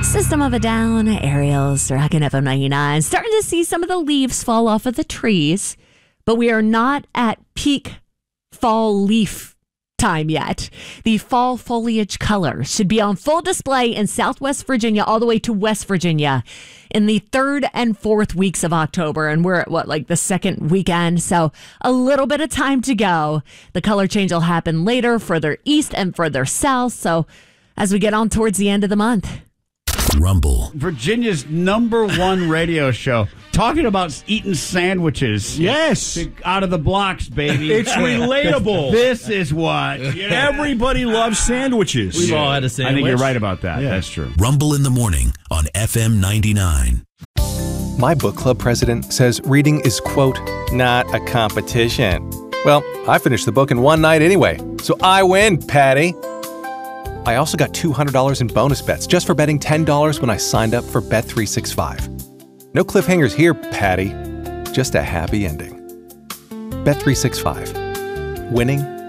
System of a Down, Ariel's Rockin' FM 99. Starting to see some of the leaves fall off of the trees, but we are not at peak fall leaf time yet. The fall foliage color should be on full display in Southwest Virginia all the way to West Virginia in the 3rd and 4th weeks of October. And we're at the second weekend. So a little bit of time to go. The color change will happen later, further east and further south. So as we get on towards the end of the month. Rumble. Virginia's #1 radio show. Talking about eating sandwiches. Yes. Out of the blocks, baby. It's relatable. This is what. Yeah. Everybody loves sandwiches. We've all had a sandwich. I think you're right about that. Yeah. That's true. Rumble in the morning on FM 99. My book club president says reading is, quote, not a competition. Well, I finished the book in one night anyway, so I win, Patty. I also got $200 in bonus bets just for betting $10 when I signed up for Bet365. No cliffhangers here, Patty. Just a happy ending. Bet365. Winning